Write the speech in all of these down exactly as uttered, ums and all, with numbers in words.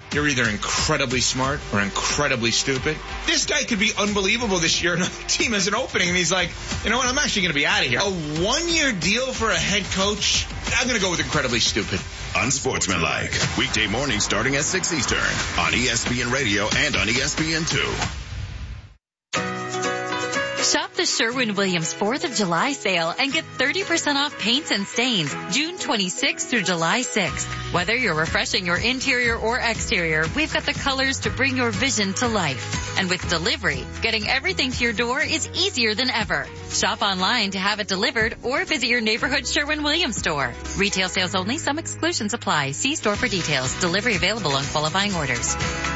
you're either incredibly smart or incredibly stupid. This guy could be unbelievable this year. Another team has an opening, and he's like, you know what, I'm actually going to be out of here. A one-year deal for a head coach? I'm going to go with incredibly stupid. Unsportsmanlike. Weekday mornings starting at six Eastern on E S P N Radio and on E S P N two. Shop the Sherwin-Williams fourth of July sale and get thirty percent off paints and stains June twenty-sixth through July sixth. Whether you're refreshing your interior or exterior, we've got the colors to bring your vision to life. And with delivery, getting everything to your door is easier than ever. Shop online to have it delivered or visit your neighborhood Sherwin-Williams store. Retail sales only. Some exclusions apply. See store for details. Delivery available on qualifying orders.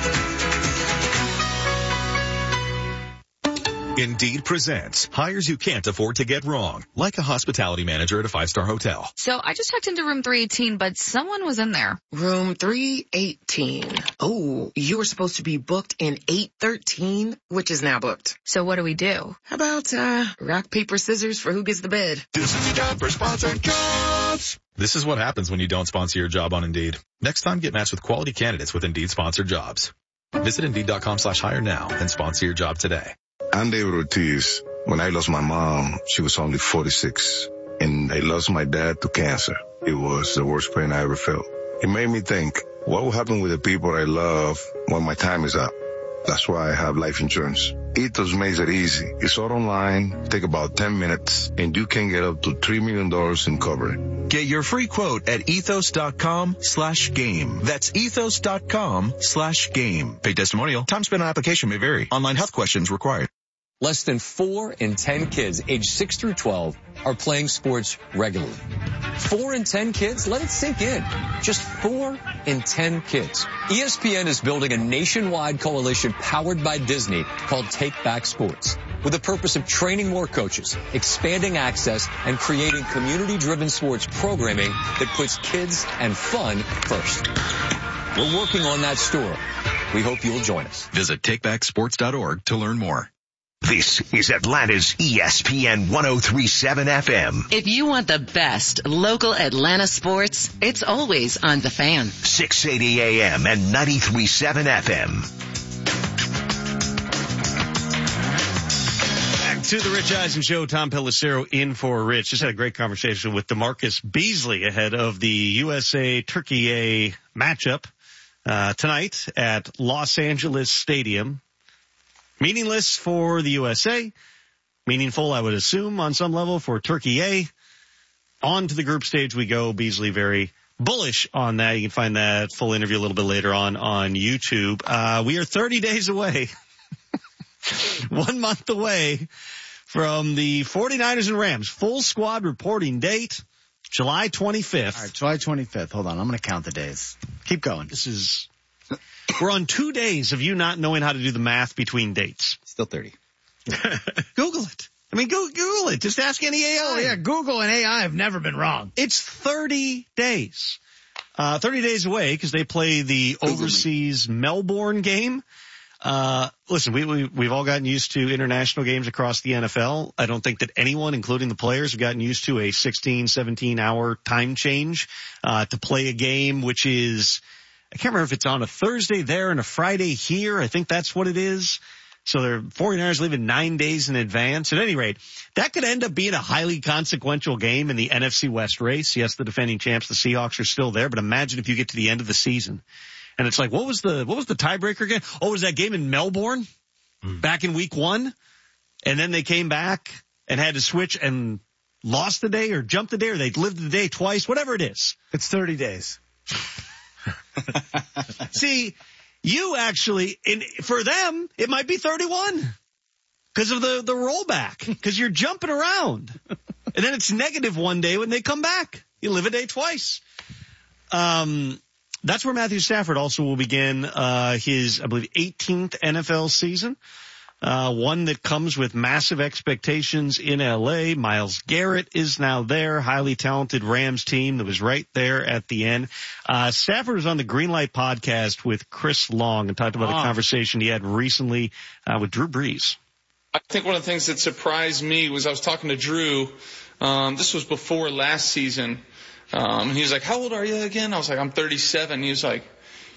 Indeed presents hires you can't afford to get wrong, like a hospitality manager at a five-star hotel. So I just checked into room three eighteen, but someone was in there. Room three eighteen. Oh, you were supposed to be booked in eight thirteen, which is now booked. So what do we do? How about, uh, rock, paper, scissors for who gets the bed? This is the job for sponsored jobs. This is what happens when you don't sponsor your job on Indeed. Next time, get matched with quality candidates with Indeed sponsored jobs. Visit Indeed.com slash hire now and sponsor your job today. I'm David Ortiz. When I lost my mom, she was only forty-six, and I lost my dad to cancer. It was the worst pain I ever felt. It made me think, what will happen with the people I love when my time is up? That's why I have life insurance. Ethos makes it easy. It's all online, take about ten minutes, and you can get up to three million dollars in coverage. Get your free quote at ethos.com slash game. That's ethos.com slash game. Paid testimonial. Time spent on application may vary. Online health questions required. Less than four in ten kids aged six through twelve are playing sports regularly. Four in ten kids? Let it sink in. Just four in ten kids. E S P N is building a nationwide coalition powered by Disney called Take Back Sports, with the purpose of training more coaches, expanding access, and creating community-driven sports programming that puts kids and fun first. We're working on that story. We hope you'll join us. Visit take back sports dot org to learn more. This is Atlanta's E S P N one oh three point seven F M. If you want the best local Atlanta sports, it's always on The Fan. six eighty A M and ninety-three point seven F M. Back to the Rich Eisen Show. Tom Pelissero in for Rich. Just had a great conversation with DeMarcus Beasley ahead of the U S A-Turkey A matchup uh, tonight at Los Angeles Stadium. Meaningless for the U S A. Meaningful, I would assume, on some level for Turkey A. On to the group stage we go. Beasley very bullish on that. You can find that full interview a little bit later on on YouTube. Uh, we are thirty days away, one month away from the 49ers and Rams. Full squad reporting date, July twenty-fifth. All right, July twenty-fifth. Hold on, I'm going to count the days. Keep going. This is... We're on two days of you not knowing how to do the math between dates. Still thirty. Google it. I mean, go, Google it. Just ask any A I. Oh, yeah, Google and A I have never been wrong. It's thirty days. Uh, thirty days away because they play the Google overseas me. Melbourne game. Uh, listen, we, we, we've all gotten used to international games across the N F L. I don't think that anyone, including the players, have gotten used to a sixteen, seventeen hour time change, uh, to play a game which is, I can't remember if it's on a Thursday there and a Friday here. I think that's what it is. So the 49ers leaving nine days in advance. At any rate, that could end up being a highly consequential game in the N F C West race. Yes, the defending champs, the Seahawks, are still there, but imagine if you get to the end of the season and it's like, what was the, what was the tiebreaker again? Oh, was that game in Melbourne mm. back in week one? And then they came back and had to switch and lost the day or jumped the day or they lived the day twice, whatever it is. It's thirty days. See, you actually, in, for them, it might be thirty-one because of the, the rollback, because you're jumping around. And then it's negative one day when they come back. You live a day twice. Um, that's where Matthew Stafford also will begin uh, his, I believe, eighteenth N F L season. Uh, one that comes with massive expectations in L A. Myles Garrett is now there, highly talented Rams team that was right there at the end. Uh, Stafford was on the Greenlight podcast with Chris Long and talked about oh. a conversation he had recently uh, with Drew Brees. I think one of the things that surprised me was I was talking to Drew. Um, this was before last season. Um, and he was like, how old are you again? I was like, I'm thirty-seven. He was like,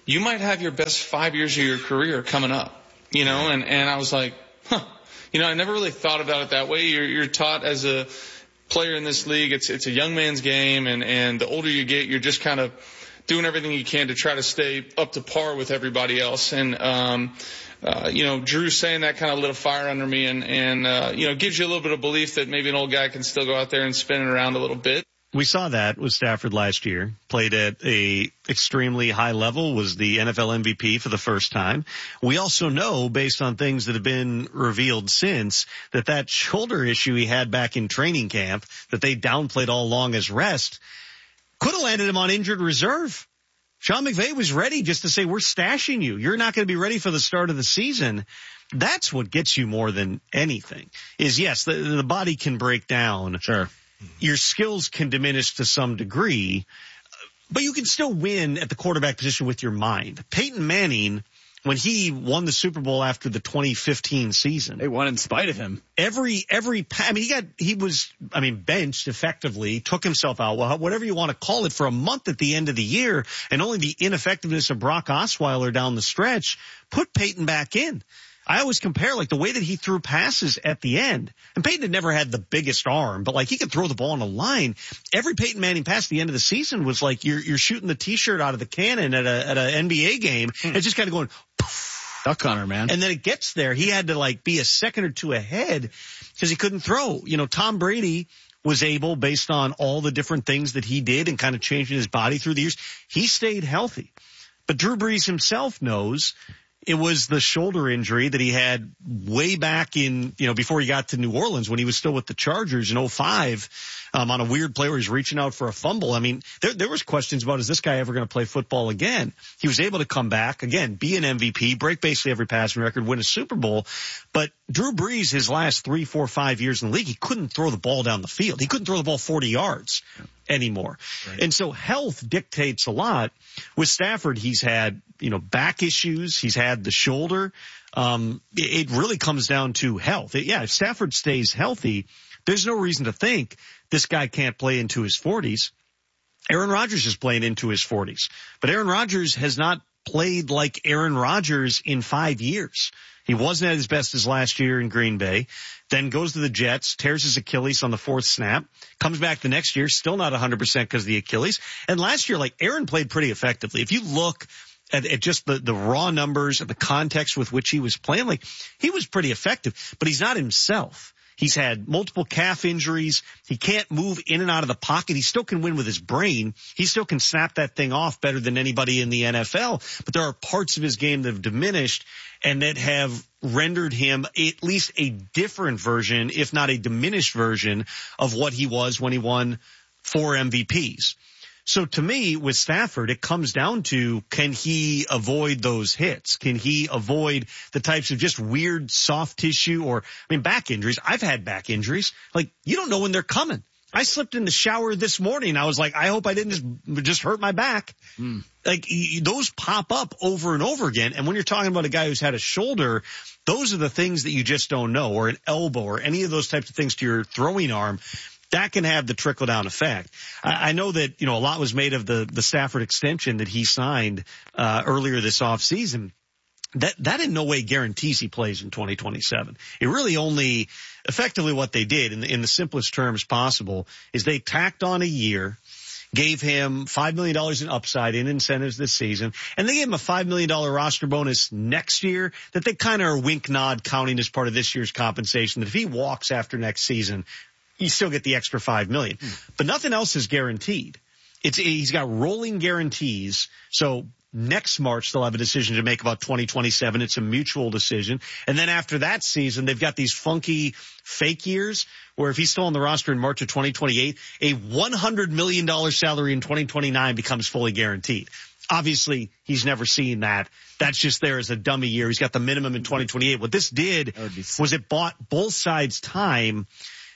you might have your best five years of your career coming up, you know, and, and I was like, huh, you know, I never really thought about it that way. You're, you're taught as a player in this league, it's, it's a young man's game, and, and the older you get, you're just kind of doing everything you can to try to stay up to par with everybody else. And, um, uh, you know, Drew saying that kind of lit a fire under me, and, and, uh, you know, gives you a little bit of belief that maybe an old guy can still go out there and spin it around a little bit. We saw that with Stafford last year. Played at a extremely high level, was the N F L M V P for the first time. We also know, based on things that have been revealed since, that that shoulder issue he had back in training camp that they downplayed all along as rest could have landed him on injured reserve. Sean McVay was ready just to say, we're stashing you. You're not going to be ready for the start of the season. That's what gets you more than anything is, yes, the, the body can break down. Sure. Your skills can diminish to some degree, but you can still win at the quarterback position with your mind. Peyton Manning, when he won the Super Bowl after the twenty fifteen season, they won in spite of him. Every, every, I mean, he got, he was, I mean, benched effectively, took himself out, well, whatever you want to call it, for a month at the end of the year, and only the ineffectiveness of Brock Osweiler down the stretch put Peyton back in. I always compare, like, the way that he threw passes at the end. And Peyton had never had the biggest arm, but, like, he could throw the ball on a line. Every Peyton Manning pass at the end of the season was like you're you're shooting the T-shirt out of the cannon at a at an N B A game. Hmm. It's just kind of going, poof. Duck hunter, man. And then it gets there. He had to, like, be a second or two ahead because he couldn't throw. You know, Tom Brady was able, based on all the different things that he did and kind of changing his body through the years, he stayed healthy. But Drew Brees himself knows it was the shoulder injury that he had way back in, you know, before he got to New Orleans when he was still with the Chargers in oh five, um, on a weird play where he's reaching out for a fumble. I mean, there, there was questions about, is this guy ever going to play football again? He was able to come back, again, be an M V P, break basically every passing record, win a Super Bowl. But Drew Brees, his last three, four, five years in the league, he couldn't throw the ball down the field. He couldn't throw the ball forty yards anymore. Right. And so health dictates a lot. With Stafford, he's had, you know, back issues. He's had the shoulder. Um, it, it really comes down to health. It, yeah, if Stafford stays healthy, there's no reason to think this guy can't play into his forties. Aaron Rodgers is playing into his forties, but Aaron Rodgers has not played like Aaron Rodgers in five years. He wasn't at his best as last year in Green Bay, then goes to the Jets, tears his Achilles on the fourth snap, comes back the next year, still not one hundred percent because of the Achilles. And last year, like, Aaron played pretty effectively. If you look at, at just the, the raw numbers and the context with which he was playing, like, he was pretty effective, but he's not himself. He's had multiple calf injuries. He can't move in and out of the pocket. He still can win with his brain. He still can snap that thing off better than anybody in the N F L. But there are parts of his game that have diminished and that have rendered him at least a different version, if not a diminished version, of what he was when he won four M V Ps. So to me, with Stafford, it comes down to, can he avoid those hits? Can he avoid the types of just weird soft tissue or, I mean, back injuries? I've had back injuries. Like, you don't know when they're coming. I slipped in the shower this morning. I was like, I hope I didn't just, just hurt my back. Mm. Like, those pop up over and over again. And when you're talking about a guy who's had a shoulder, those are the things that you just don't know, or an elbow or any of those types of things to your throwing arm. That can have the trickle-down effect. I, I know that, you know, a lot was made of the, the Stafford extension that he signed uh, earlier this offseason. That, that in no way guarantees he plays in twenty twenty-seven. It really only, effectively what they did, in the, in the simplest terms possible, is they tacked on a year, gave him five million dollars in upside in incentives this season, and they gave him a five million dollars roster bonus next year that they kind of are wink-nod counting as part of this year's compensation, that if he walks after next season, you still get the extra five million dollars. Mm. But nothing else is guaranteed. It's, he's got rolling guarantees. So next March, they'll have a decision to make about twenty twenty-seven. It's a mutual decision. And then after that season, they've got these funky fake years where if he's still on the roster in March of twenty twenty-eight, a one hundred million dollars salary in twenty twenty-nine becomes fully guaranteed. Obviously, he's never seen that. That's just there as a dummy year. He's got the minimum in twenty twenty-eight. What this did was it bought both sides time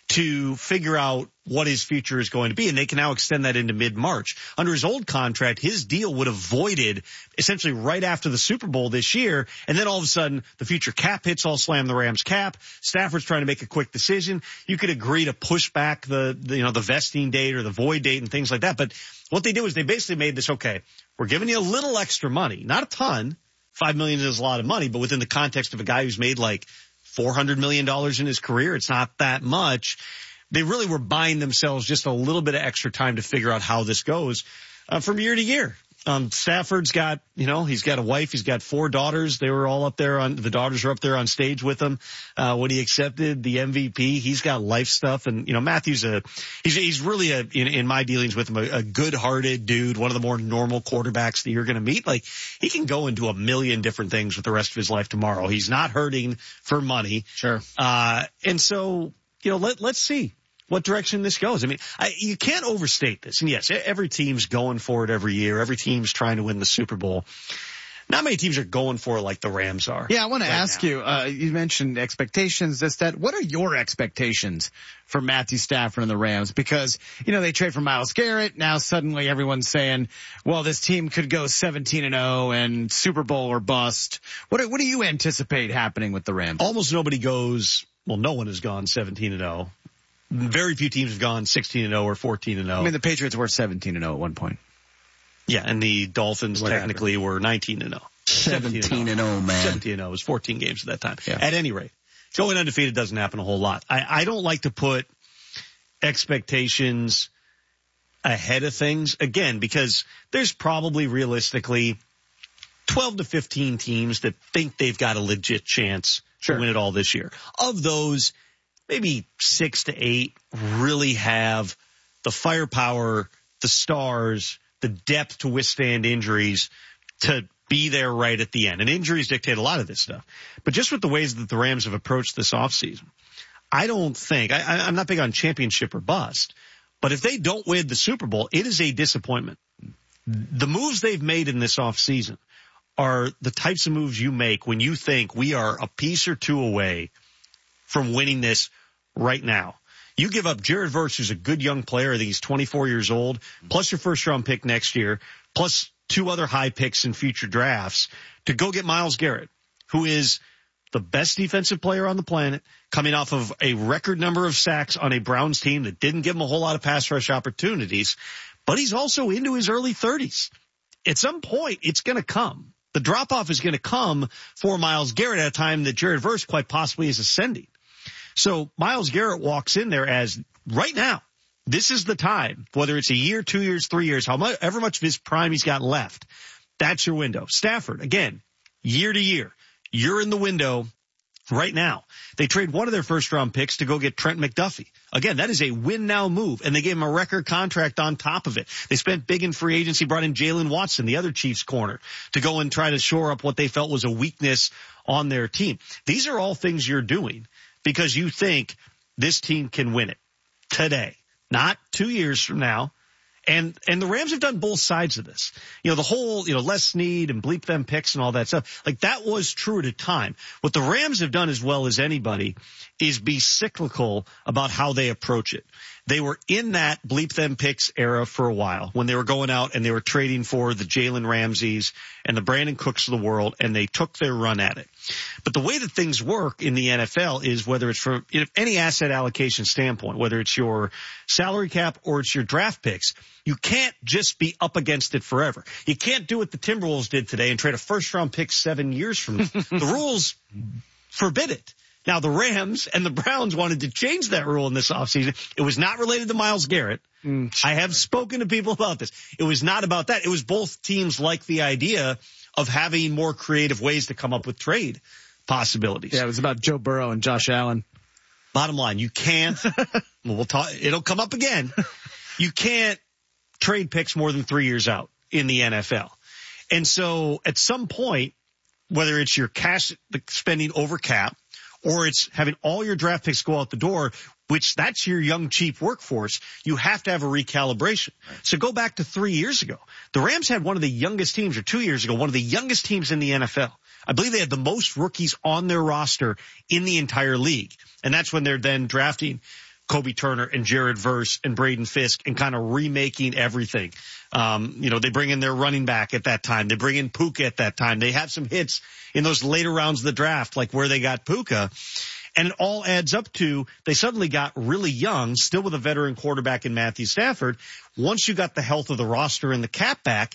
to figure out what his future is going to be, and they can now extend that into mid-March. Under his old contract, his deal would have voided essentially right after the Super Bowl this year, and then all of a sudden the future cap hits all slam the Rams cap. Stafford's trying to make a quick decision. You could agree to push back the, the you know the vesting date or the void date and things like that, but what they did was they basically made this, okay, We're giving you a little extra money, not a ton. Five million dollars is a lot of money, but within the context of a guy who's made like four hundred million dollars in his career, it's not that much. They really were buying themselves just a little bit of extra time to figure out how this goes uh, from year to year. Um, Stafford's got, you know, he's got a wife. He's got four daughters. They were all up there on, the daughters are up there on stage with him, uh, when he accepted the M V P. He's got life stuff. And, you know, Matthew's a, he's, he's really a, in, in my dealings with him, a, a good-hearted dude, one of the more normal quarterbacks that you're going to meet. Like, he can go into a million different things with the rest of his life tomorrow. He's not hurting for money. Sure. Uh, and so, you know, let, let's see what direction this goes. I mean, I, you can't overstate this. And yes, every team's going for it every year. Every team's trying to win the Super Bowl. Not many teams are going for it like the Rams are. Yeah, I want to right ask now. you, uh, you mentioned expectations, this, that. What are your expectations for Matthew Stafford and the Rams? Because, you know, they trade for Myles Garrett. Now suddenly everyone's saying, well, this team could go seventeen and oh and Super Bowl or bust. What, what do you anticipate happening with the Rams? Almost nobody goes, well, no one has gone seventeen and oh. Very few teams have gone sixteen and oh or fourteen and oh. I mean, the Patriots were seventeen and oh at one point. Yeah, and the Dolphins What technically happened? were nineteen and oh. seventeen and oh, man. seventeen and oh. It was fourteen games at that time. Yeah. At any rate, going undefeated doesn't happen a whole lot. I, I don't like to put expectations ahead of things, again, because there's probably realistically twelve to fifteen teams that think they've got a legit chance Sure. to win it all this year. Of those, maybe six to eight really have the firepower, the stars, the depth to withstand injuries, to be there right at the end. And injuries dictate a lot of this stuff. But just with the ways that the Rams have approached this offseason, I don't think, I, I'm not big on championship or bust, but if they don't win the Super Bowl, it is a disappointment. The moves they've made in this offseason are the types of moves you make when you think we are a piece or two away from winning this right now. You give up Jared Verse, who's a good young player. I think he's twenty-four years old, plus your first round pick next year, plus two other high picks in future drafts to go get Myles Garrett, who is the best defensive player on the planet, coming off of a record number of sacks on a Browns team that didn't give him a whole lot of pass rush opportunities, but he's also into his early thirties. At some point, it's going to come. The drop-off is going to come for Myles Garrett at a time that Jared Verse quite possibly is ascending. So Myles Garrett walks in there as, right now, this is the time, whether it's a year, two years, three years, however much of his prime he's got left, that's your window. Stafford, again, year to year, you're in the window right now. They trade one of their first-round picks to go get Trent McDuffie. Again, that is a win-now move, and they gave him a record contract on top of it. They spent big in free agency, brought in Jalen Watson, the other Chiefs corner, to go and try to shore up what they felt was a weakness on their team. These are all things you're doing because you think this team can win it today, not two years from now. And, and the Rams have done both sides of this. You know, the whole, you know, Les Snead and bleep them picks and all that stuff. Like, that was true at a time. What the Rams have done as well as anybody is be cyclical about how they approach it. They were in that bleep them picks era for a while when they were going out and they were trading for the Jalen Ramseys and the Brandon Cooks of the world, and they took their run at it. But the way that things work in the N F L is whether it's from any asset allocation standpoint, whether it's your salary cap or it's your draft picks, you can't just be up against it forever. You can't do what the Timberwolves did today and trade a first round pick seven years from now. The rules forbid it. Now, the Rams and the Browns wanted to change that rule in this offseason. It was not related to Myles Garrett. Mm, sure. I have spoken to people about this. It was not about that. It was both teams like the idea of having more creative ways to come up with trade possibilities. Yeah, it was about Joe Burrow and Josh Allen. Bottom line, you can't, well, we'll talk, it'll come up again. You can't trade picks more than three years out in the N F L. And so at some point, whether it's your cash spending over cap, or it's having all your draft picks go out the door, which that's your young, cheap workforce, you have to have a recalibration. So go back to three years ago. The Rams had one of the youngest teams, or two years ago, one of the youngest teams in the N F L. I believe they had the most rookies on their roster in the entire league. And that's when they're then drafting Kobe Turner and Jared Verse and Braden Fisk and kind of remaking everything. Um, you know, they bring in their running back at that time. They bring in Puka at that time. They have some hits in those later rounds of the draft, like where they got Puka. And it all adds up to they suddenly got really young, still with a veteran quarterback in Matthew Stafford. Once you got the health of the roster and the cap back,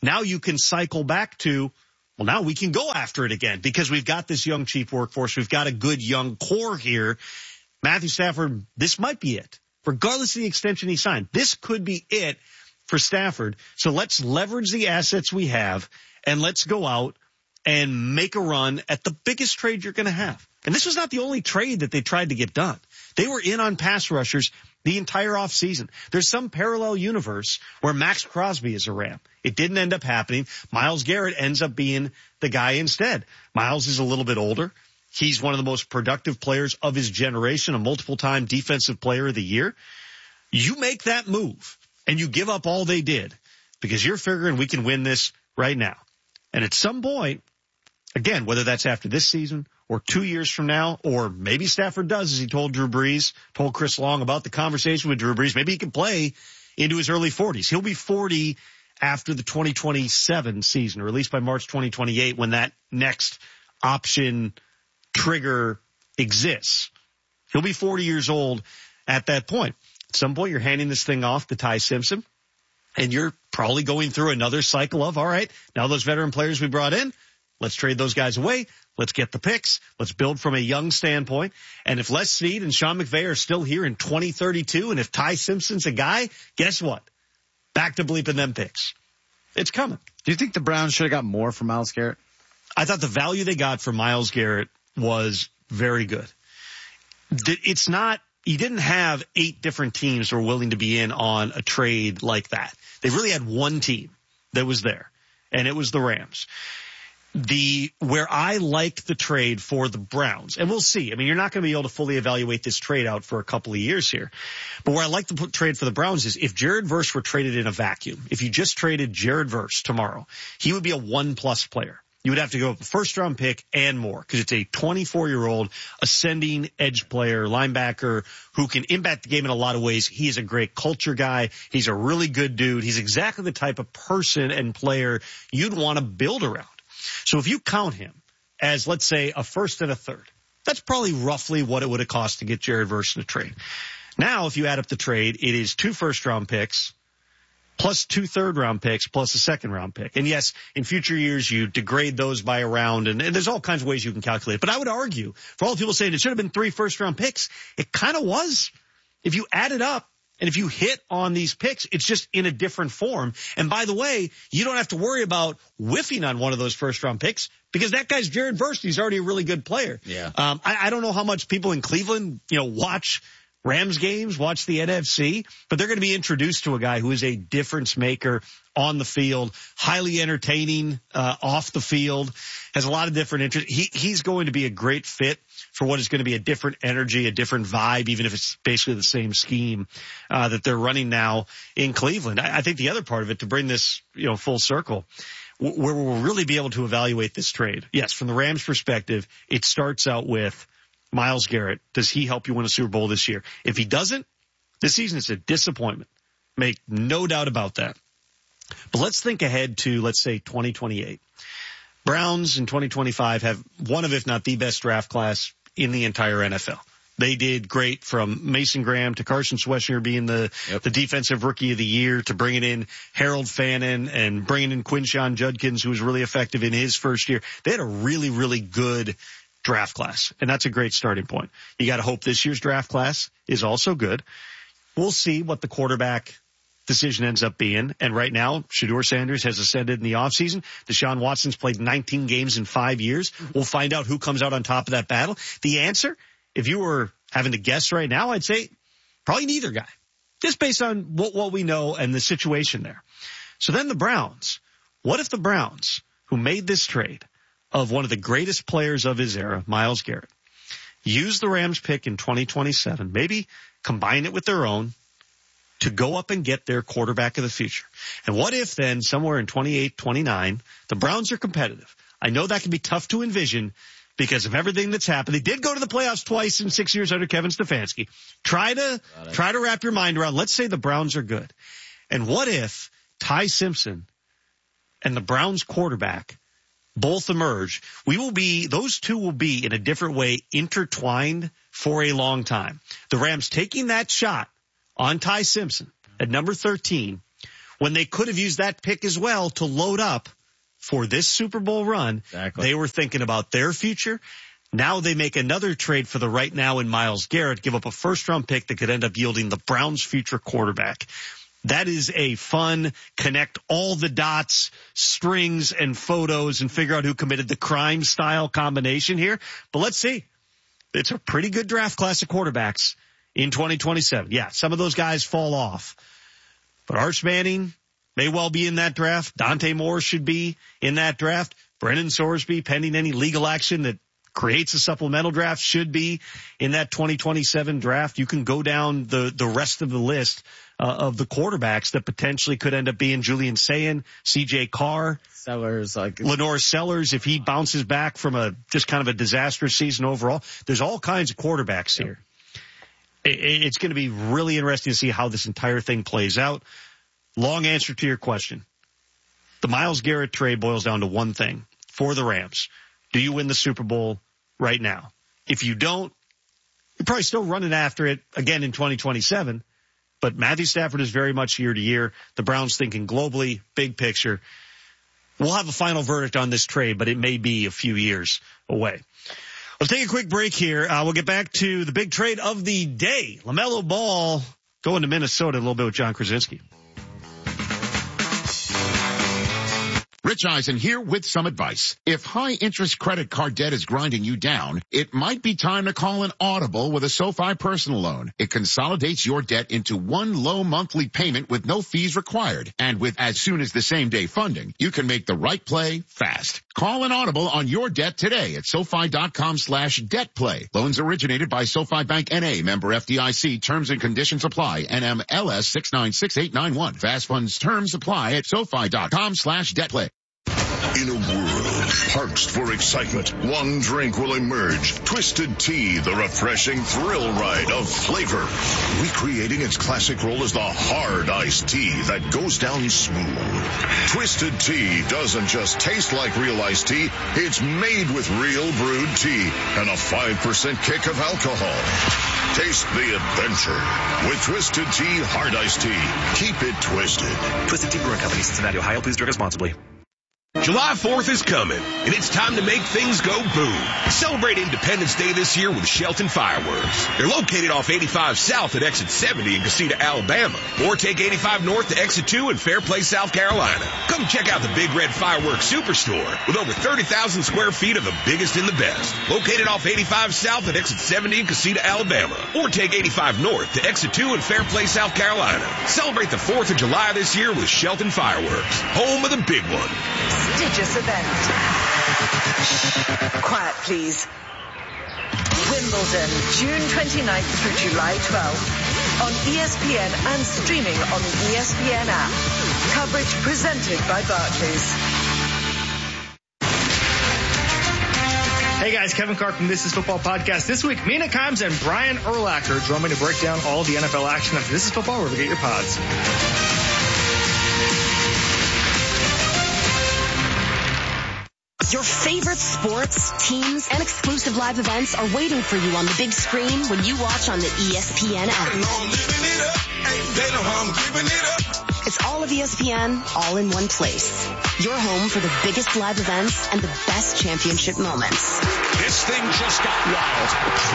Now you can cycle back to, well, now we can go after it again because we've got this young, cheap workforce. We've got a good young core here. Matthew Stafford, this might be it. Regardless of the extension he signed, this could be it for Stafford. So let's leverage the assets we have and let's go out and make a run at the biggest trade you're going to have. And this was not the only trade that they tried to get done. They were in on pass rushers the entire offseason. There's some parallel universe where Max Crosby is a Ram. It didn't end up happening. Myles Garrett ends up being the guy instead. Myles is a little bit older. He's one of the most productive players of his generation, a multiple-time defensive player of the year. You make that move and you give up all they did because you're figuring we can win this right now. And at some point, again, whether that's after this season or two years from now, or maybe Stafford does, as he told Drew Brees, told Chris Long about the conversation with Drew Brees, maybe he can play into his early forties. He'll be forty after the twenty twenty-seven season, or at least by March twenty twenty-eight when that next option trigger exists. He'll be forty years old at that point. At some point, you're handing this thing off to Ty Simpson, and you're probably going through another cycle of, all right, now those veteran players we brought in, let's trade those guys away. Let's get the picks. Let's build from a young standpoint. And if Les Snead and Sean McVay are still here in twenty thirty-two, and if Ty Simpson's a guy, guess what? Back to bleeping them picks. It's coming. Do you think the Browns should have got more from Myles Garrett? I thought the value they got for Myles Garrett was very good. It's not, he didn't have eight different teams who were willing to be in on a trade like that. They really had one team that was there, and it was the Rams. The, where I like the trade for the Browns, and we'll see. I mean, you're not going to be able to fully evaluate this trade out for a couple of years here. But where I like the trade for the Browns is if Jared Verse were traded in a vacuum, if you just traded Jared Verse tomorrow, he would be a one plus player. You would have to go up a first round pick and more because it's a twenty-four year old ascending edge player, linebacker who can impact the game in a lot of ways. He is a great culture guy. He's a really good dude. He's exactly the type of person and player you'd want to build around. So if you count him as, let's say, a first and a third, that's probably roughly what it would have cost to get Jared Verse in a trade. Now, if you add up the trade, it is two first-round picks plus two third-round picks plus a second-round pick. And, yes, in future years, you degrade those by a round, and, and there's all kinds of ways you can calculate it. But I would argue, for all the people saying it should have been three first-round picks, it kind of was. If you add it up, and if you hit on these picks, it's just in a different form. And by the way, you don't have to worry about whiffing on one of those first round picks because that guy's Jared Verse. He's already a really good player. Yeah. Um, I, I don't know how much people in Cleveland, you know, watch Rams games, watch the N F C, but they're going to be introduced to a guy who is a difference maker on the field, highly entertaining, uh, off the field, has a lot of different interests. He, he's going to be a great fit for what is going to be a different energy, a different vibe, even if it's basically the same scheme, uh, that they're running now in Cleveland. I, I think the other part of it, to bring this, you know, full circle, w- where we'll really be able to evaluate this trade. Yes, from the Rams perspective, it starts out with Myles Garrett. Does he help you win a Super Bowl this year? If he doesn't, this season is a disappointment. Make no doubt about that. But let's think ahead to, let's say, twenty twenty-eight. Browns in twenty twenty-five have one of, if not the best draft class in the entire N F L. They did great from Mason Graham to Carson Schwarzenegger being the, yep. the defensive rookie of the year to bringing in Harold Fannin and bringing in Quinshon Judkins, who was really effective in his first year. They had a really, really good draft class, and that's a great starting point. You got to hope this year's draft class is also good. We'll see what the quarterback decision ends up being. And right now, Shedeur Sanders has ascended in the offseason. Deshaun Watson's played nineteen games in five years. We'll find out who comes out on top of that battle. The answer, if you were having to guess right now, I'd say probably neither guy, just based on what, what we know and the situation there. So then the Browns. What if the Browns, who made this trade of one of the greatest players of his era, Myles Garrett, use the Rams pick in twenty twenty-seven, maybe combine it with their own, to go up and get their quarterback of the future? And what if then somewhere in twenty-eight, twenty-nine, the Browns are competitive? I know that can be tough to envision because of everything that's happened. They did go to the playoffs twice in six years under Kevin Stefanski. Try to, try to wrap your mind around, let's say the Browns are good. And what if Ty Simpson and the Browns quarterback both emerge? We will be, those two will be in a different way intertwined for a long time. The Rams taking that shot on Ty Simpson at number thirteen when they could have used that pick as well to load up for this Super Bowl run. Exactly. They were thinking about their future. Now they make another trade for the right now in Myles Garrett, give up a first-round pick that could end up yielding the Browns' future quarterback. That is a fun, connect all the dots, strings, and photos and figure out who committed the crime style combination here. But let's see. It's a pretty good draft class of quarterbacks in twenty twenty-seven. Yeah, some of those guys fall off. But Arch Manning may well be in that draft. Dante Moore should be in that draft. Brennan Sorsby, pending any legal action that creates a supplemental draft, should be in that twenty twenty-seven draft. You can go down the, the rest of the list uh, of the quarterbacks that potentially could end up being Julian Sayin, C J Carr, Sellers, like Lenore Sellers, if he bounces back from a just kind of a disastrous season overall. There's all kinds of quarterbacks here. It, it's going to be really interesting to see how this entire thing plays out. Long answer to your question. The Myles Garrett trade boils down to one thing for the Rams. Do you win the Super Bowl right now? If you don't, you're probably still running after it again in twenty twenty-seven. But Matthew Stafford is very much year to year. The Browns thinking globally, big picture. We'll have a final verdict on this trade, but it may be a few years away. Let's take a quick break here. Uh, we'll get back to the big trade of the day. LaMelo Ball going to Minnesota a little bit with John Krasinski. Rich Eisen here with some advice. If high-interest credit card debt is grinding you down, it might be time to call an audible with a SoFi personal loan. It consolidates your debt into one low monthly payment with no fees required. And with as soon as the same day funding, you can make the right play fast. Call an audible on your debt today at SoFi.com slash debt play. Loans originated by SoFi Bank N A, member F D I C. Terms and conditions apply. N M L S six nine six eight nine one. Fast funds terms apply at SoFi.com slash debt play. In a world parched for excitement, one drink will emerge. Twisted Tea, the refreshing thrill ride of flavor. Recreating its classic role as the hard iced tea that goes down smooth. Twisted Tea doesn't just taste like real iced tea, it's made with real brewed tea and a five percent kick of alcohol. Taste the adventure with Twisted Tea Hard Iced Tea. Keep it twisted. Twisted Tea Brewing Company, Cincinnati, Ohio. Please drink responsibly. July fourth is coming, and it's time to make things go boom. Celebrate Independence Day this year with Shelton Fireworks. They're located off eighty-five South at Exit seventy in Casita, Alabama, or take eighty-five North to Exit two in Fairplay, South Carolina. Come check out the Big Red Fireworks Superstore with over thirty thousand square feet of the biggest and the best. Located off eighty-five South at Exit seventy in Casita, Alabama, or take eighty-five North to Exit two in Fairplay, South Carolina. Celebrate the fourth of July this year with Shelton Fireworks, home of the big one. Prestigious event. Quiet, please. Wimbledon, June twenty-ninth through July twelfth. On E S P N and streaming on the E S P N app. Coverage presented by Barclays. Hey guys, Kevin Clark from This Is Football Podcast. This week, Mina Kimes and Brian Urlacher join me to break down all the N F L action after This Is Football, wherever you get your pods. Your favorite sports, teams, and exclusive live events are waiting for you on the big screen when you watch on the E S P N app. It's all of E S P N, all in one place. Your home for the biggest live events and the best championship moments. This thing just got wild.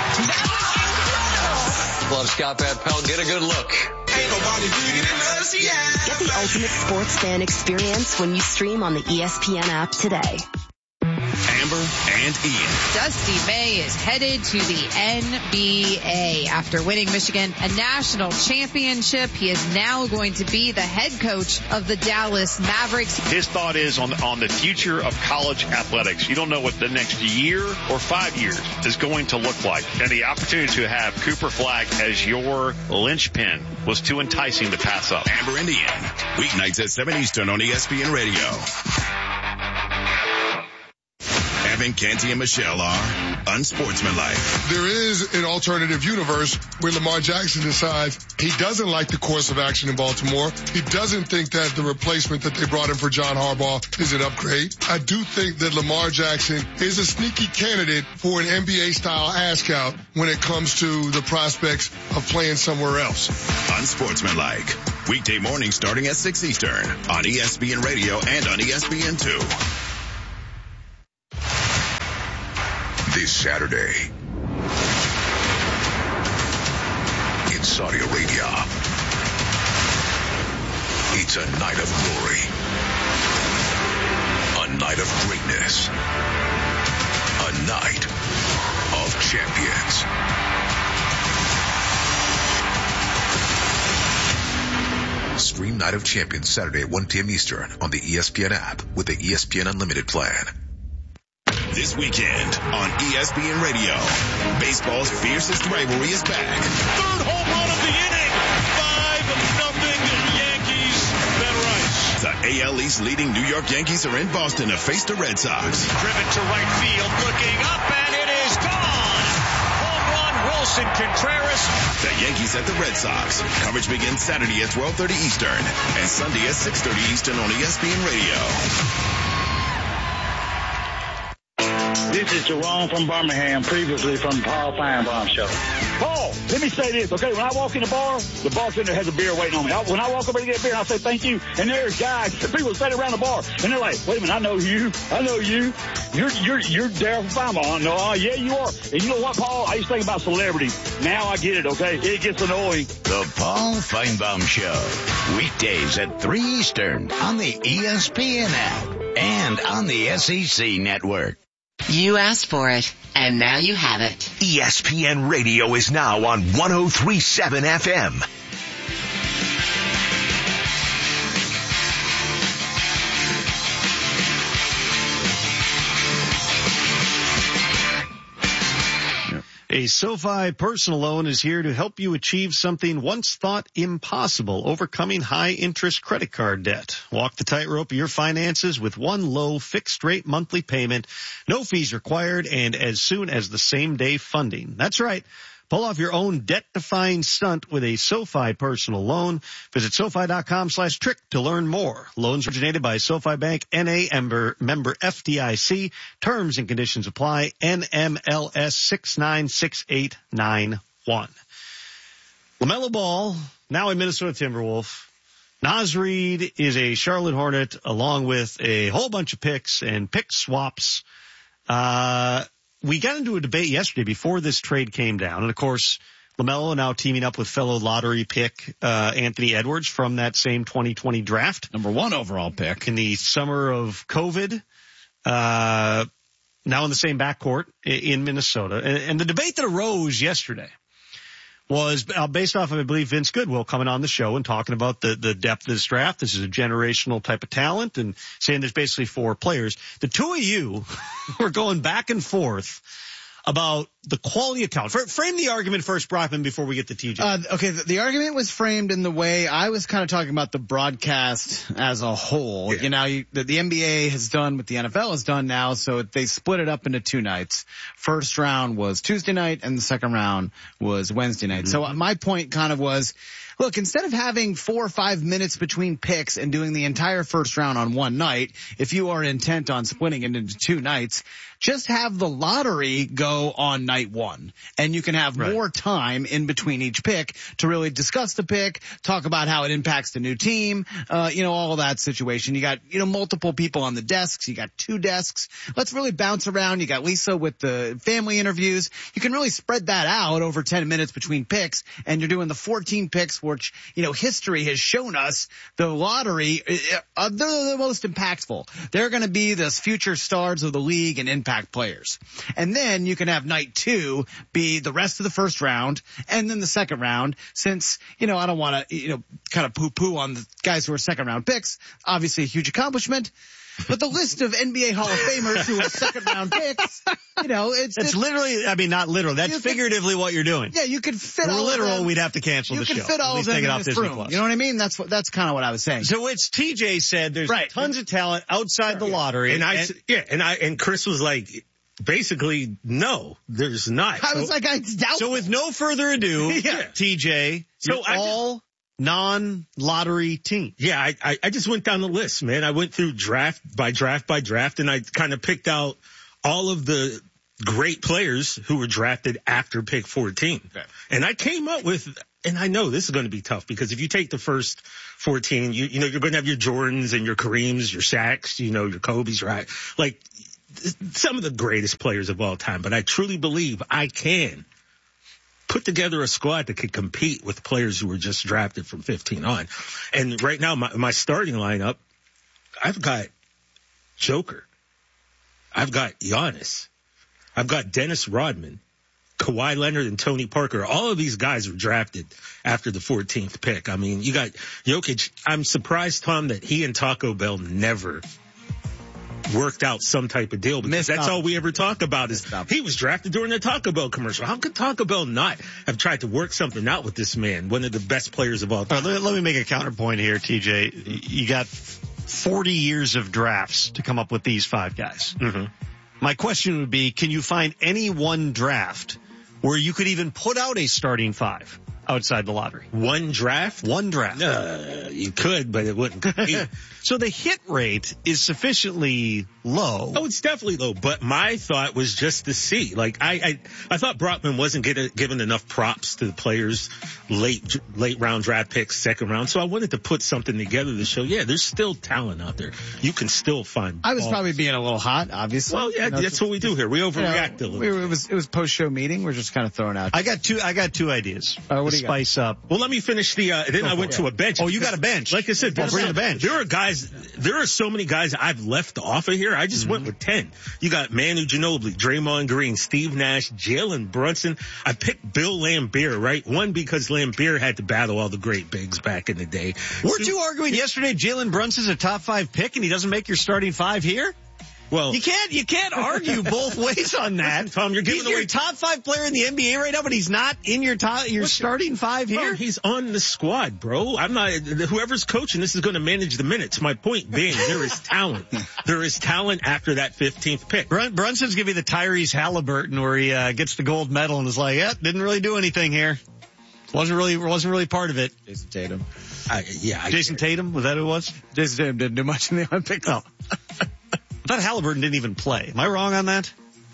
Love Scott Van Pelt. Get a good look. Get the ultimate sports fan experience when you stream on the E S P N app today. Amber and Ian. Dusty May is headed to the N B A. After winning Michigan a national championship, he is now going to be the head coach of the Dallas Mavericks. His thought is on, on the future of college athletics. You don't know what the next year or five years is going to look like. And the opportunity to have Cooper Flag as your linchpin was too enticing to pass up. Amber and Ian, weeknights at seven Eastern on E S P N Radio. Kevin, Canty, and Michelle are unsportsmanlike. There is an alternative universe where Lamar Jackson decides he doesn't like the course of action in Baltimore. He doesn't think that the replacement that they brought in for John Harbaugh is an upgrade. I do think that Lamar Jackson is a sneaky candidate for an N B A-style ask-out when it comes to the prospects of playing somewhere else. Unsportsmanlike. Weekday morning starting at six Eastern on E S P N Radio and on E S P N two. This Saturday in Saudi Arabia, it's a night of glory, a night of greatness, a night of champions. Stream Night of Champions Saturday at one p.m. Eastern on the E S P N app with the E S P N Unlimited plan. This weekend on E S P N Radio, baseball's fiercest rivalry is back. Third home run of the inning. five nothing Yankees. Ben Rice. The A L East leading New York Yankees are in Boston to face the Red Sox. Driven to right field, looking up, and it is gone. Home run, Wilson Contreras. The Yankees at the Red Sox. Coverage begins Saturday at twelve thirty Eastern and Sunday at six thirty Eastern on E S P N Radio. This is Jerome from Birmingham, previously from the Paul Feinbaum Show. Paul, let me say this, okay? When I walk in the bar, the bartender has a beer waiting on me. I, when I walk over to get a beer, I say thank you, and there's guys, people standing around the bar, and they're like, wait a minute, I know you, I know you. You're you're you're Darryl from Feinbaum. No, uh, yeah, you are. And you know what, Paul? I used to think about celebrities. Now I get it, okay? It gets annoying. The Paul Feinbaum Show, weekdays at three Eastern on the E S P N app and on the S E C network. You asked for it, and now you have it. E S P N Radio is now on one oh three point seven F M. A SoFi personal loan is here to help you achieve something once thought impossible, overcoming high interest credit card debt. Walk the tightrope of your finances with one low fixed rate monthly payment, no fees required, and as soon as the same day funding. That's right. Pull off your own debt-defying stunt with a SoFi personal loan. Visit SoFi.com slash trick to learn more. Loans originated by SoFi Bank, N A member, member F D I C. Terms and conditions apply. N M L S six nine six eight nine one. LaMelo Ball, now a Minnesota Timberwolf. Naz Reid is a Charlotte Hornet, along with a whole bunch of picks and pick swaps. Uh... We got into a debate yesterday before this trade came down. And, of course, LaMelo now teaming up with fellow lottery pick uh Anthony Edwards from that same twenty twenty draft. Number one overall pick. In the summer of COVID. Uh now in the same backcourt in Minnesota. And, and the debate that arose yesterday was uh, based off of, I believe, Vince Goodwill coming on the show and talking about the, the depth of this draft. This is a generational type of talent and saying there's basically four players. The two of you were going back and forth about the quality of talent. Frame the argument first, Brockman, before we get to T J. Uh, okay, the, the argument was framed in the way I was kind of talking about the broadcast as a whole. Yeah. You know, you, the, the N B A has done what the N F L has done now, so they split it up into two nights. First round was Tuesday night, and the second round was Wednesday night. Mm-hmm. So my point kind of was, look, instead of having four or five minutes between picks and doing the entire first round on one night, if you are intent on splitting it into two nights, just have the lottery go on night one. And you can have right. more time in between each pick to really discuss the pick, talk about how it impacts the new team, uh, you know, all of that situation. You got, you know, multiple people on the desks. You got two desks. Let's really bounce around. You got Lisa with the family interviews. You can really spread that out over ten minutes between picks, and you're doing the fourteen picks, which, you know, history has shown us the lottery, uh, they're the most impactful. They're going to be the future stars of the league and impact players. And then you can have night two be the rest of the first round and then the second round, since, you know, I don't want to, you know, kind of poo-poo on the guys who are second round picks. Obviously a huge accomplishment. But the list of N B A Hall of Famers who are second round picks, you know, it's, it's, it's literally, I mean, not literal. That's figuratively could, what you're doing. Yeah, you could fit For all literal, of them. We'd have to cancel you the show. You could fit all of them in this room. Plus. You know what I mean? That's what, that's kind of what I was saying. So it's T J said there's right. tons of talent outside the lottery. And I, and, yeah, and I, and Chris was like, basically, no, there's not. I so, was like, I doubt. So with no further ado, yeah. T J, so I all just, non-lottery teams. Yeah, I, I, I just went down the list, man. I went through draft by draft by draft, and I kind of picked out all of the great players who were drafted after pick fourteen. Okay. And I came up with, and I know this is going to be tough because if you take the first fourteen, you, you know, you're going to have your Jordans and your Kareems, your Shaqs, you know, your Kobe's, right? Like some of the greatest players of all time. But I truly believe I can put together a squad that could compete with players who were just drafted from fifteen on. And right now, my, my starting lineup, I've got Joker. I've got Giannis. I've got Dennis Rodman, Kawhi Leonard, and Tony Parker. All of these guys were drafted after the fourteenth pick. I mean, you got Jokic. I'm surprised, Tom, that he and Taco Bell never worked out some type of deal because Missed that's up. all we ever talk about is he was drafted during the Taco Bell commercial. How could Taco Bell not have tried to work something out with this man, one of the best players of all time? All right, let me make a counterpoint here, T J. You got forty years of drafts to come up with these five guys. Mm-hmm. My question would be, can you find any one draft where you could even put out a starting five outside the lottery? One draft? One draft. Uh, you could, but it wouldn't. So the hit rate is sufficiently low. Oh, it's definitely low. But my thought was just to see. Like, I I, I thought Brockman wasn't get, given enough props to the players, late late round draft picks, second round. So I wanted to put something together to show, yeah, there's still talent out there. You can still find I was balls. probably being a little hot, obviously. Well, yeah, you know, that's what we do here. We overreact you know, a little. We, it was it was post show meeting. We're just kind of throwing out. I got two. I got two ideas. Uh, what to do you spice got? up. Well, let me finish the. Uh, then I went to a bench. Oh, you got a bench. Like I said, oh, bring the bench. There are guys. There are so many guys I've left off of here. I just mm-hmm. went with ten. You got Manu Ginobili, Draymond Green, Steve Nash, Jalen Brunson. I picked Bill Laimbeer, right? One because Laimbeer had to battle all the great bigs back in the day. Weren't so, you arguing yesterday Jalen Brunson's a top five pick and he doesn't make your starting five here? Well, you can't you can't argue both ways on that. Tom, you're giving he's away your top five player in the N B A right now, but he's not in your top your starting five here. Bro, he's on the squad, bro. I'm not. Whoever's coaching this is going to manage the minutes. My point being, there is talent. There is talent after that fifteenth pick. Brun- Brunson's gonna be the Tyrese Halliburton where he uh, gets the gold medal and is like, yeah, didn't really do anything here. Wasn't really wasn't really part of it. Jason Tatum. I, yeah, I Jason Tatum was that who it was? Jason Tatum didn't do much in the Olympics. No. I thought Halliburton didn't even play. Am I wrong on that?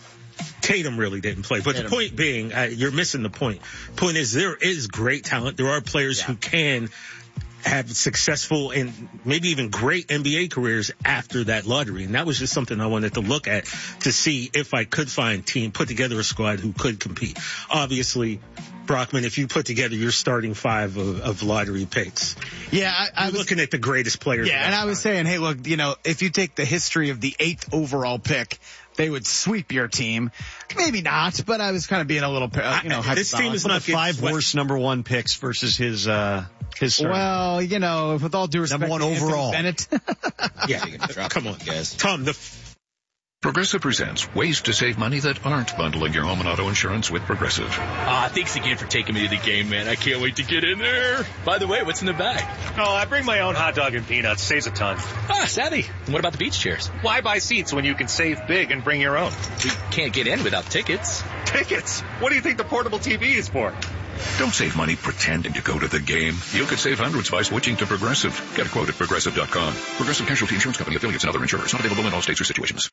Tatum really didn't play. But Tatum. The point being, uh, you're missing the point. Point is there is great talent. There are players yeah. who can have successful and maybe even great N B A careers after that lottery. And that was just something I wanted to look at to see if I could find team, put together a squad who could compete. Obviously, Brockman, if you put together your starting five of, of lottery picks. Yeah, I, I you're was looking at the greatest players. Yeah, and I was saying, hey, look, you know, if you take the history of the eighth overall pick, they would sweep your team. Maybe not, but I was kind of being a little, you know, I, this team is not the five swept. worst number one picks versus his, uh, his starting. Well, you know, with all due respect, number one overall. Bennett. Yeah, come on, guys. Tom, the. F- Progressive presents ways to save money that aren't bundling your home and auto insurance with Progressive. Ah, thanks again for taking me to the game, man. I can't wait to get in there. By the way, what's in the bag? Oh, I bring my own hot dog and peanuts. Saves a ton. Ah, savvy. And what about the beach chairs? Why buy seats when you can save big and bring your own? We can't get in without tickets. Tickets? What do you think the portable T V is for? Don't save money pretending to go to the game. You could save hundreds by switching to Progressive. Get a quote at progressive dot com. Progressive Casualty Insurance Company, affiliates, and other insurers. Not available in all states or situations.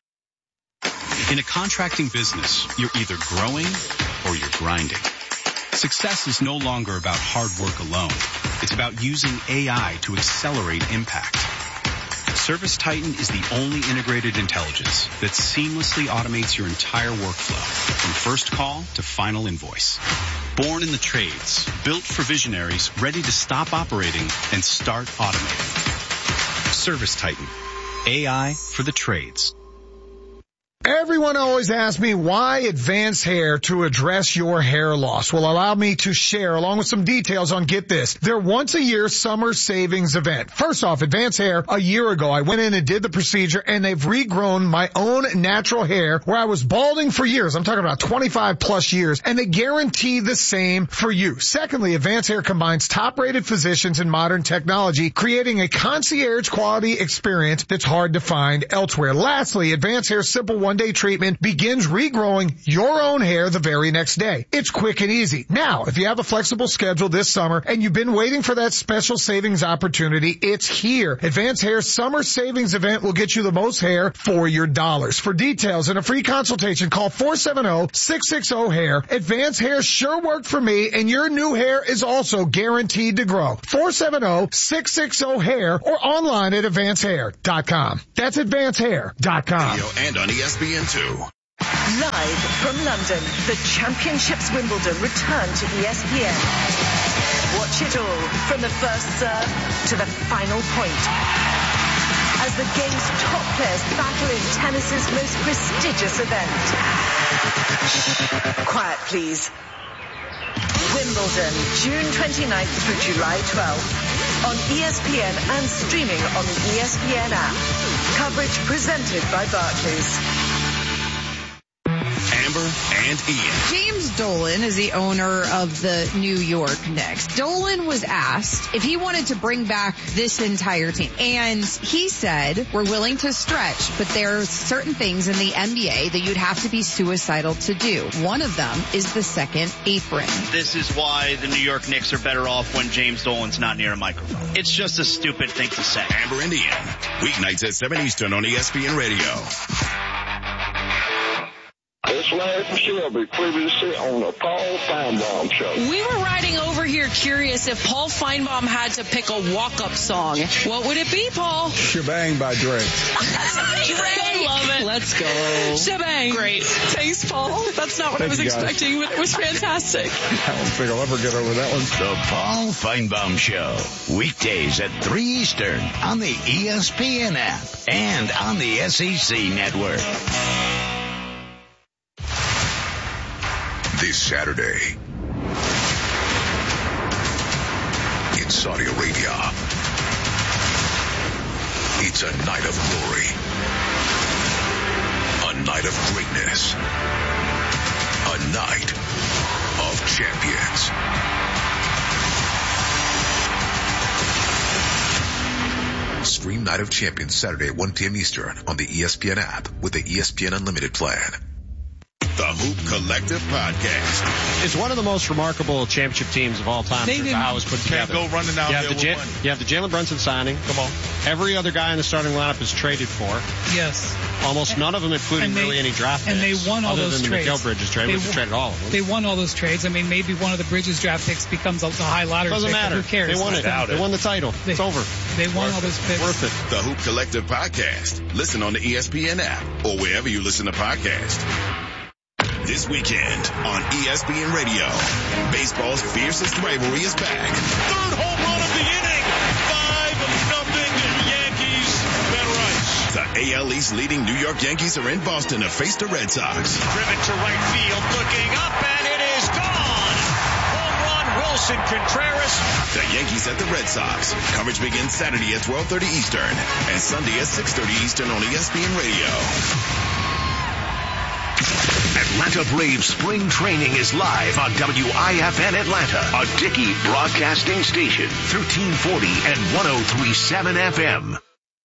In a contracting business, you're either growing or you're grinding. Success is no longer about hard work alone. It's about using A I to accelerate impact. ServiceTitan is the only integrated intelligence that seamlessly automates your entire workflow, from first call to final invoice. Born in the trades, built for visionaries ready to stop operating and start automating. ServiceTitan, A I for the trades. Everyone always asks me why Advanced Hair to address your hair loss. Well, allow me to share along with some details on, get this, their once a year summer savings event. First off, Advanced Hair, a year ago, I went in and did the procedure and they've regrown my own natural hair where I was balding for years. I'm talking about twenty-five plus years, and they guarantee the same for you. Secondly, Advanced Hair combines top rated physicians and modern technology, creating a concierge quality experience that's hard to find elsewhere. Lastly, Advanced Hair's Simple One one-day treatment begins regrowing your own hair the very next day. It's quick and easy. Now, if you have a flexible schedule this summer and you've been waiting for that special savings opportunity, it's here. Advanced Hair's summer savings event will get you the most hair for your dollars. For details and a free consultation, call four seven zero, six six zero, hair. Advanced Hair sure worked for me, and your new hair is also guaranteed to grow. four seven zero, six six zero, hair or online at advanced hair dot com. That's advanced hair dot com. Video and on E S P N two. Live from London, the Championships Wimbledon return to E S P N. Watch it all from the first serve to the final point, as the game's top players battle in tennis's most prestigious event. Quiet, please. Wimbledon, June twenty-ninth through July twelfth, on E S P N and streaming on the E S P N app. Coverage presented by Barclays. Amber and Ian. James Dolan is the owner of the New York Knicks. Dolan was asked if he wanted to bring back this entire team. And he said, we're willing to stretch, but there are certain things in the N B A that you'd have to be suicidal to do. One of them is the second apron. This is why the New York Knicks are better off when James Dolan's not near a microphone. It's just a stupid thing to say. Amber and Ian. Weeknights at seven Eastern on E S P N Radio. It's Larry from Shelby, previously on the Paul Feinbaum Show. We were riding over here curious if Paul Feinbaum had to pick a walk-up song. What would it be, Paul? Shebang by Drake. Drake. I love it. Let's go. Shebang. Great. Thanks, Paul. That's not what Thank I was you, guys. expecting, but it was fantastic. I don't think I'll ever get over that one. The Paul Feinbaum Show. Weekdays at three Eastern on the E S P N app and on the S E C network. This Saturday in Saudi Arabia, it's a night of glory, a night of greatness, a night of champions. Stream Night of Champions Saturday at one p.m. Eastern on the E S P N app with the E S P N Unlimited plan. The Hoop Collective Podcast. It's one of the most remarkable championship teams of all time. They didn't, how it was put can't together. go running down you have there the with Ja- one. You have the Jalen Brunson signing. Come on. Every other guy in the starting lineup is traded for. Yes. Almost And- none of them including and they- really any draft and picks. they won all other those than trades. the Mikal Bridges trade, They which won- traded all of them. They won all those trades. I mean, maybe one of the Bridges draft picks becomes a, a high lottery Doesn't pick, but matter. Who cares? They won it. It's- They won the title. They, it's over. They won all those picks. Worth it. The Hoop Collective Podcast. Listen on the E S P N app or wherever you listen to podcasts. This weekend on E S P N Radio, baseball's fiercest rivalry is back. Third home run of the inning. Five nothing Yankees. Ben Rice. The A L East leading New York Yankees are in Boston to face the Red Sox. Driven to right field, looking up, and it is gone. Home run, Wilson Contreras. The Yankees at the Red Sox. Coverage begins Saturday at twelve thirty Eastern and Sunday at six thirty Eastern on E S P N Radio. Atlanta Braves spring training is live on W I F N Atlanta, a Dickey broadcasting station, thirteen forty and one oh three point seven F M.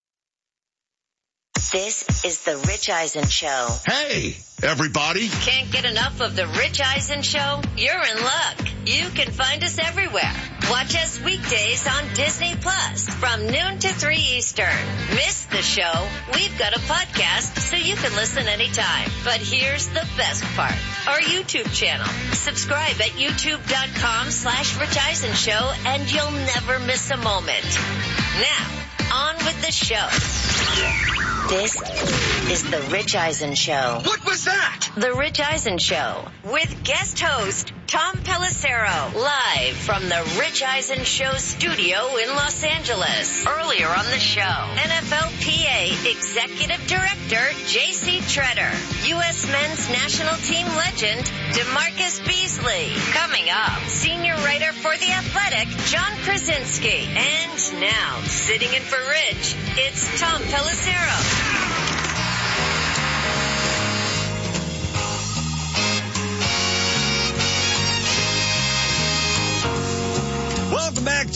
This is the Rich Eisen Show. Hey, everybody. Can't get enough of the Rich Eisen Show? You're in luck. You can find us everywhere. Watch us weekdays on Disney Plus from noon to three Eastern. Miss the show? We've got a podcast so you can listen anytime. But here's the best part. Our YouTube channel. Subscribe at youtube.com slash Rich Eisen Show and you'll never miss a moment. Now, on with the show. This is the Rich Eisen Show. What was that? The Rich Eisen Show with guest host Tom Pelissero, live from the Rich Eisen Show studio in Los Angeles. Earlier on the show, N F L P A Executive Director J C Treader, U S Men's National Team legend DeMarcus Beasley. Coming up, senior writer for The Athletic John Krasinski. And now, sitting in for Rich, it's Tom Pelissero. Welcome back to the Rich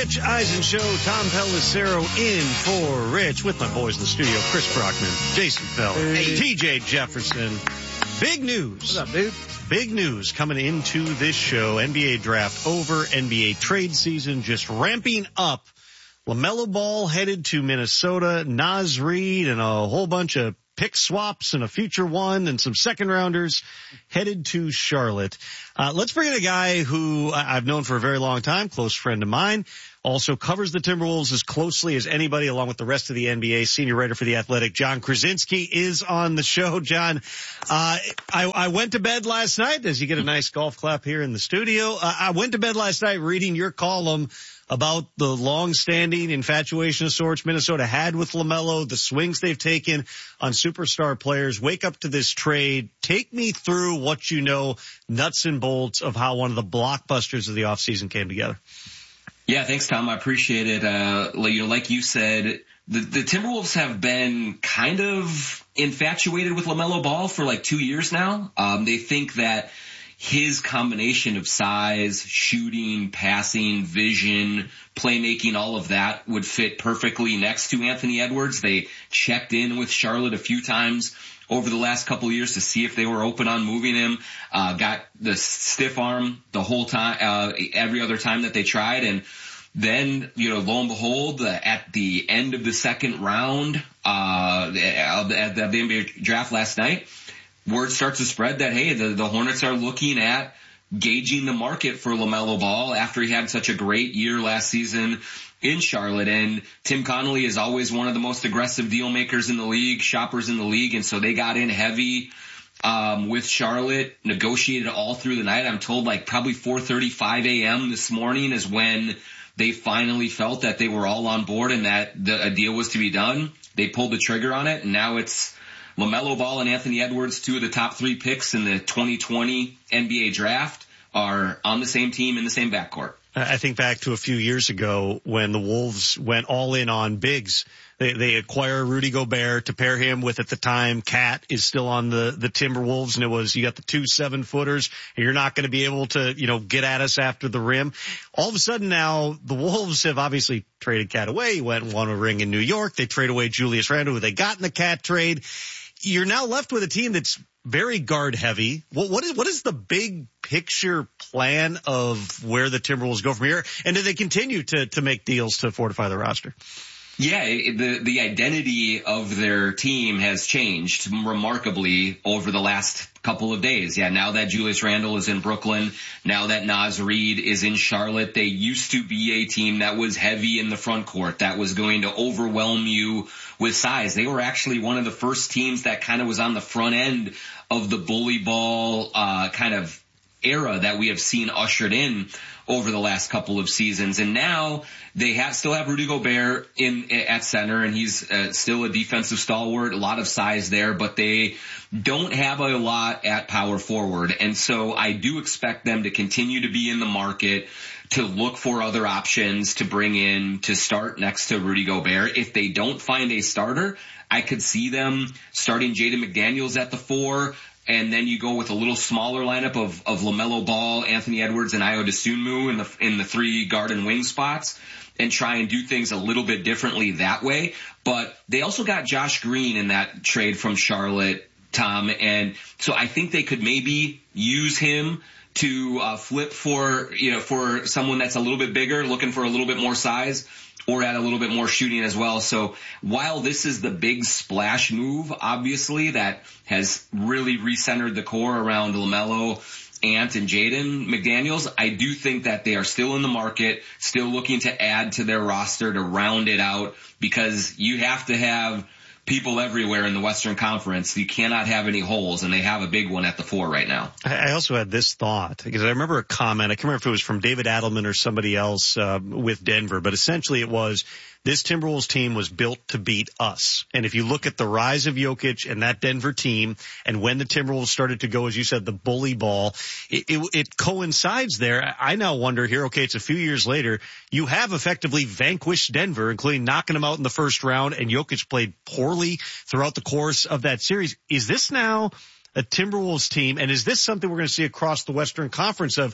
Rich Eisen Show. Tom Pellicero in for Rich with my boys in the studio, Chris Brockman, Jason Fell, hey. T J Jefferson. Big news. What's up, dude? Big news coming into this show. N B A draft over. N B A trade season just ramping up. LaMelo Ball headed to Minnesota. Naz Reid and a whole bunch of pick swaps and a future one and some second rounders headed to Charlotte. Uh, let's bring in a guy who I've known for a very long time, close friend of mine, also covers the Timberwolves as closely as anybody along with the rest of the N B A, senior writer for The Athletic. John Krasinski is on the show. John, uh, I, I went to bed last night, as you get a nice golf clap here in the studio. Uh, I went to bed last night reading your column about the long-standing infatuation of sorts Minnesota had with LaMelo, the swings they've taken on superstar players. Wake up to this trade. Take me through what you know, nuts and bolts of how one of the blockbusters of the offseason came together. Yeah, thanks, Tom. I appreciate it. Uh, you know, like you said, the, the Timberwolves have been kind of infatuated with LaMelo Ball for like two years now. Um, they think that his combination of size, shooting, passing, vision, playmaking, all of that would fit perfectly next to Anthony Edwards. They checked in with Charlotte a few times over the last couple of years to see if they were open on moving him. Uh, got the stiff arm the whole time, uh, every other time that they tried. And then, you know, lo and behold, uh, at the end of the second round, uh, at the, the N B A draft last night, word starts to spread that, hey, the, the Hornets are looking at gauging the market for LaMelo Ball after he had such a great year last season in Charlotte. And Tim Connolly is always one of the most aggressive deal makers in the league, shoppers in the league. And so they got in heavy um, with Charlotte, negotiated all through the night. I'm told like probably four thirty-five a.m. this morning is when they finally felt that they were all on board and that the, a deal was to be done. They pulled the trigger on it, and now it's LaMelo Ball and Anthony Edwards, two of the top three picks in the twenty twenty N B A draft, are on the same team in the same backcourt. I think back to a few years ago when the Wolves went all in on bigs. They, they acquire Rudy Gobert to pair him with, at the time, Cat is still on the, the Timberwolves, and it was, you got the two seven footers, and you're not going to be able to, you know, get at us after the rim. All of a sudden now, the Wolves have obviously traded Cat away. He went and won a ring in New York. They trade away Julius Randle, who they got in the Cat trade. You're now left with a team that's very guard heavy. What, what is, what is the big picture plan of where the Timberwolves go from here? And do they continue to, to make deals to fortify the roster? Yeah, the, the identity of their team has changed remarkably over the last couple of days. Yeah, now that Julius Randle is in Brooklyn, now that Naz Reid is in Charlotte, they used to be a team that was heavy in the front court, that was going to overwhelm you with size. They were actually one of the first teams that kind of was on the front end of the bully ball, uh, kind of era that we have seen ushered in over the last couple of seasons. And now they have, still have Rudy Gobert in at center, and he's uh, still a defensive stalwart, a lot of size there, but they don't have a lot at power forward. And so I do expect them to continue to be in the market to look for other options to bring in to start next to Rudy Gobert. If they don't find a starter, I could see them starting Jaden McDaniels at the four, and then you go with a little smaller lineup of, of LaMelo Ball, Anthony Edwards, and Ayo Dosunmu in the, in the three guard and wing spots, and try and do things a little bit differently that way. But they also got Josh Green in that trade from Charlotte, Tom, and so I think they could maybe use him to uh, flip for, you know, for someone that's a little bit bigger, looking for a little bit more size, or add a little bit more shooting as well. So while this is the big splash move, obviously, that has really recentered the core around LaMelo, Ant, and Jaden McDaniels, I do think that they are still in the market, still looking to add to their roster to round it out, because you have to have people everywhere in the Western Conference. You cannot have any holes, and they have a big one at the four right now. I also had this thought, because I remember a comment, I can't remember if it was from David Adelman or somebody else uh, with Denver, but essentially it was, this Timberwolves team was built to beat us. And if you look at the rise of Jokic and that Denver team, and when the Timberwolves started to go, as you said, the bully ball, it, it, it coincides there. I now wonder here, okay, it's a few years later, you have effectively vanquished Denver, including knocking them out in the first round, and Jokic played poorly throughout the course of that series. Is this now a Timberwolves team, and is this something we're going to see across the Western Conference of,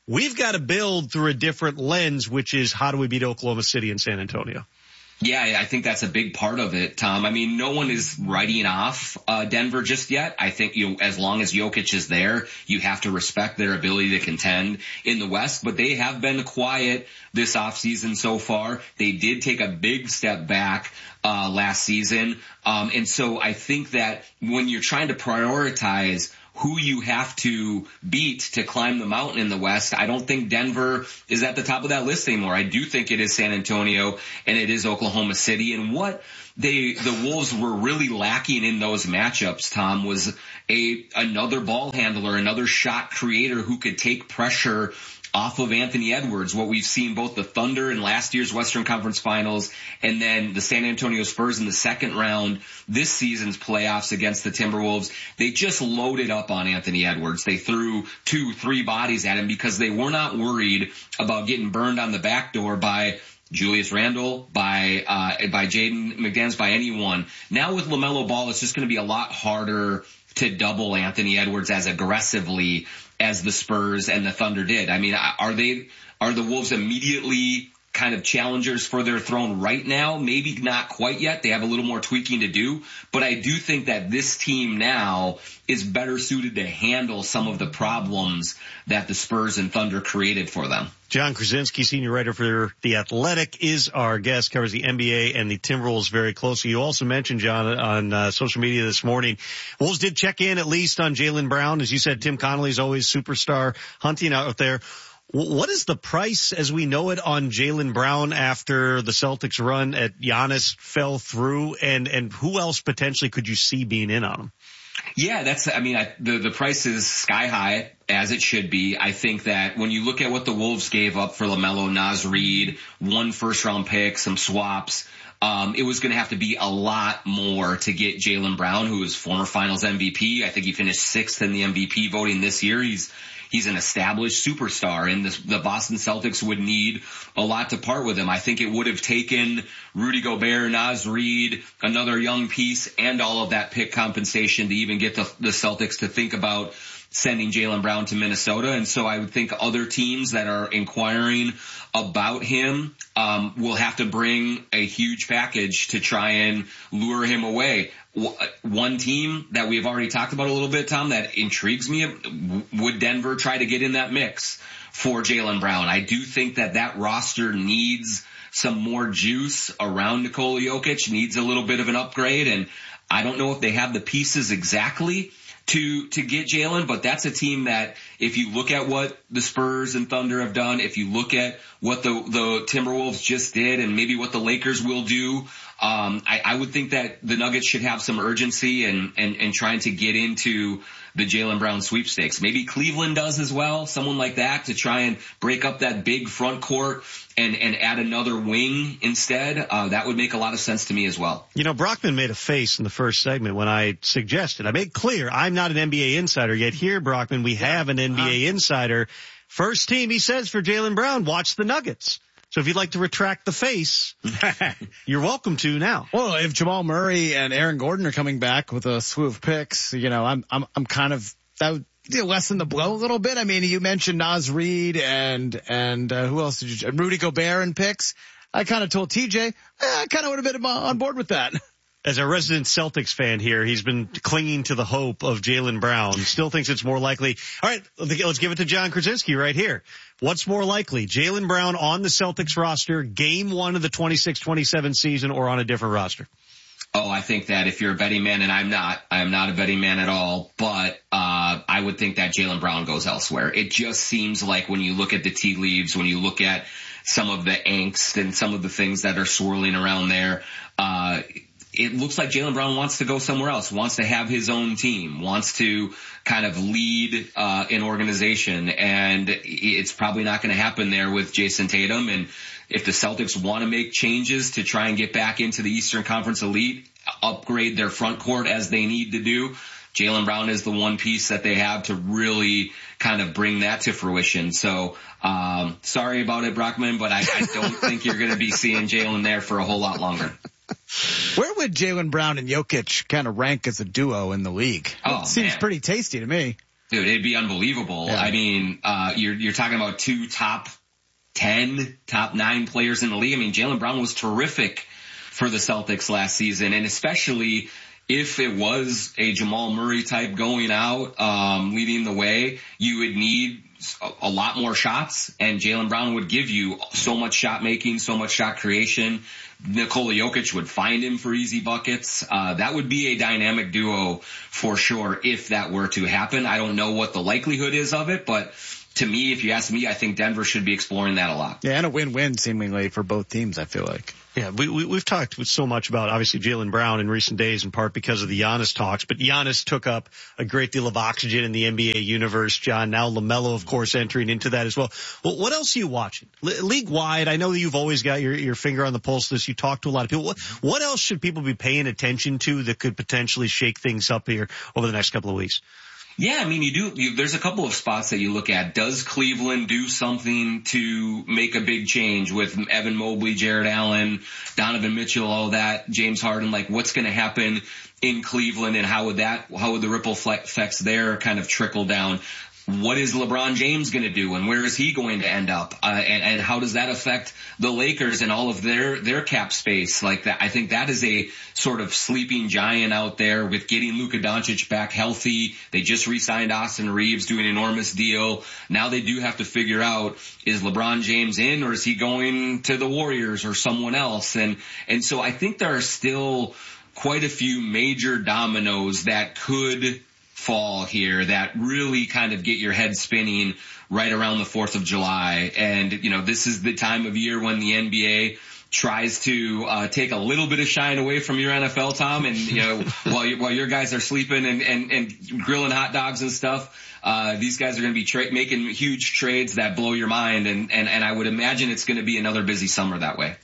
we've got to build through a different lens, which is how do we beat Oklahoma City and San Antonio? Yeah, I think that's a big part of it, Tom. I mean, no one is writing off uh, Denver just yet. I think, you know, as long as Jokic is there, you have to respect their ability to contend in the West. But they have been quiet this offseason so far. They did take a big step back uh last season. Um and so I think that when you're trying to prioritize who you have to beat to climb the mountain in the West, I don't think Denver is at the top of that list anymore. I do think it is San Antonio and it is Oklahoma City. And what they, the Wolves were really lacking in those matchups, Tom, was a, another ball handler, another shot creator who could take pressure off of Anthony Edwards. What we've seen both the Thunder in last year's Western Conference Finals and then the San Antonio Spurs in the second round this season's playoffs against the Timberwolves. They just loaded up on Anthony Edwards. They threw two, three bodies at him because they were not worried about getting burned on the back door by Julius Randle, by uh by Jaden McDaniels, by anyone. Now with LaMelo Ball, it's just going to be a lot harder to double Anthony Edwards as aggressively as the Spurs and the Thunder did. I mean, are they, are the Wolves immediately kind of challengers for their throne right now? Maybe not quite yet. They have a little more tweaking to do, but I do think that this team now is better suited to handle some of the problems that the Spurs and Thunder created for them. John Krasinski, senior writer for The Athletic, is our guest, covers the N B A and the Timberwolves very closely. You also mentioned, John, on uh, social media this morning, Wolves did check in at least on Jaylen Brown. As you said, Tim Connolly's always superstar hunting out there. What is the price as we know it on Jaylen Brown after the Celtics run at Giannis fell through, and, and who else potentially could you see being in on him? Yeah, that's, I mean, I, the, the price is sky high, as it should be. I think that when you look at what the Wolves gave up for LaMelo, Naz Reid, one first round pick, some swaps, um, it was going to have to be a lot more to get Jaylen Brown, who is former finals M V P. I think he finished sixth in the M V P voting this year. He's, He's an established superstar, and this, the Boston Celtics would need a lot to part with him. I think it would have taken Rudy Gobert, Naz Reid, another young piece, and all of that pick compensation to even get the, the Celtics to think about sending Jaylen Brown to Minnesota. And so I would think other teams that are inquiring about him um will have to bring a huge package to try and lure him away. One team that we've already talked about a little bit, Tom, that intrigues me, would Denver try to get in that mix for Jaylen Brown? I do think that that roster needs some more juice around Nikola Jokic, needs a little bit of an upgrade, and I don't know if they have the pieces exactly to to get Jaylen, but that's a team that if you look at what the Spurs and Thunder have done, if you look at what the the Timberwolves just did and maybe what the Lakers will do, um I, I would think that the Nuggets should have some urgency and and, and trying to get into the Jaylen Brown sweepstakes. Maybe Cleveland does as well, someone like that, to try and break up that big front court and, and add another wing instead. Uh, that would make a lot of sense to me as well. You know, Brockman made a face in the first segment when I suggested, I made clear I'm not an N B A insider, yet here, Brockman, we have an N B A insider. First team, he says, for Jaylen Brown, watch the Nuggets. So if you'd like to retract the face, you're welcome to now. Well, if Jamal Murray and Aaron Gordon are coming back with a slew of picks, you know, I'm I'm I'm kind of that would you know, lessen the blow a little bit. I mean, you mentioned Naz Reid and and uh, who else did you? Rudy Gobert and picks. I kind of told T J, eh, I kind of would have been on board with that. As a resident Celtics fan here, he's been clinging to the hope of Jaylen Brown. Still thinks it's more likely. All right, let's give it to John Krasinski right here. What's more likely, Jaylen Brown on the Celtics roster, game one of the twenty-six twenty-seven season, or on a different roster? Oh, I think that if you're a betting man, and I'm not, I am not a betting man at all, but uh I would think that Jaylen Brown goes elsewhere. It just seems like when you look at the tea leaves, when you look at some of the angst and some of the things that are swirling around there, uh it looks like Jaylen Brown wants to go somewhere else, wants to have his own team, wants to kind of lead uh an organization, and it's probably not going to happen there with Jason Tatum. And if the Celtics want to make changes to try and get back into the Eastern Conference Elite, upgrade their front court as they need to do, Jaylen Brown is the one piece that they have to really kind of bring that to fruition. So, um sorry about it, Brockman, but I, I don't think you're going to be seeing Jaylen there for a whole lot longer. Where would Jaylen Brown and Jokic kind of rank as a duo in the league? Oh, it seems man. pretty tasty to me. Dude, it'd be unbelievable. Yeah. I mean, uh, you're, you're talking about two top ten, top nine players in the league. I mean, Jaylen Brown was terrific for the Celtics last season, and especially if it was a Jamal Murray type going out, um, leading the way, you would need a, a lot more shots, and Jaylen Brown would give you so much shot making, so much shot creation. Nikola Jokic would find him for easy buckets. Uh, that would be a dynamic duo for sure if that were to happen. I don't know what the likelihood is of it, but to me, if you ask me, I think Denver should be exploring that a lot. Yeah, and a win-win seemingly for both teams, I feel like. Yeah, we, we, we've talked so much about, obviously, Jaylen Brown in recent days, in part because of the Giannis talks, but Giannis took up a great deal of oxygen in the N B A universe, John. Now LaMelo, of course, entering into that as well. Well, what else are you watching? Le- league-wide, I know that you've always got your, your finger on the pulse of this. You talk to a lot of people. What, what else should people be paying attention to that could potentially shake things up here over the next couple of weeks? Yeah, I mean, you do, you, there's a couple of spots that you look at. Does Cleveland do something to make a big change with Evan Mobley, Jared Allen, Donovan Mitchell, all that, James Harden? Like, what's going to happen in Cleveland, and how would that, how would the ripple effects there kind of trickle down? What is LeBron James going to do, and where is he going to end up? Uh, and, and how does that affect the Lakers and all of their, their cap space like that? I think that is a sort of sleeping giant out there with getting Luka Doncic back healthy. They just re-signed Austin Reeves, doing an enormous deal. Now they do have to figure out, is LeBron James in, or is he going to the Warriors or someone else? And, and so I think there are still quite a few major dominoes that could fall here that really kind of get your head spinning right around the fourth of July. And, you know, this is the time of year when the N B A tries to uh take a little bit of shine away from your N F L, Tom. And, you know, while you, while your guys are sleeping and, and, and grilling hot dogs and stuff, uh these guys are going to be tra- making huge trades that blow your mind. And, and, and I would imagine it's going to be another busy summer that way.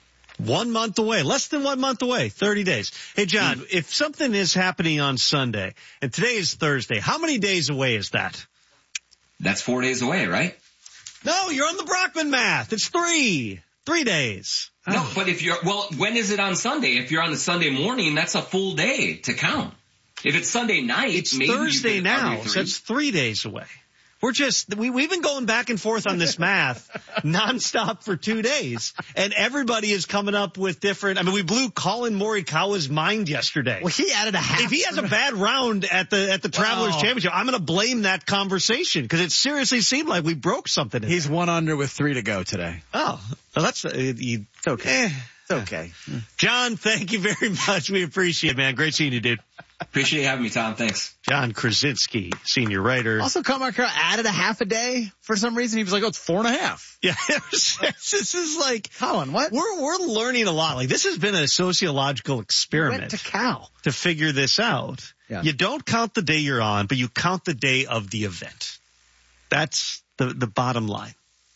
One month away, less than one month away, thirty days. Hey, John, mm. if something is happening on Sunday, and today is Thursday, how many days away is that? That's four days away, right? No, you're on the Brockman math. It's three. Three days. No, oh. but if you're, well, when is it on Sunday? If you're on the Sunday morning, that's a full day to count. If it's Sunday night, it's maybe Thursday now, so it's three days away. We're just, we, we've been going back and forth on this math nonstop for two days. And everybody is coming up with different, I mean, we blew Colin Morikawa's mind yesterday. Well, he added a half. If he has a bad round at the, at the Travelers wow. Championship, I'm going to blame that conversation because it seriously seemed like we broke something. In He's there. one under with three to go today. Oh, well, that's, uh, you, it's okay. Eh. It's okay. John, thank you very much. We appreciate it, man. Great seeing you, dude. Appreciate having me, Tom. Thanks. John Krasinski, senior writer. Also, Carmichael added a half a day for some reason. He was like, oh, it's four and a half. Yeah. This is like, Colin, what? We're, we're learning a lot. Like, this has been a sociological experiment. Went to Cal. To figure this out. Yeah. You don't count the day you're on, but you count the day of the event. That's the, the bottom line.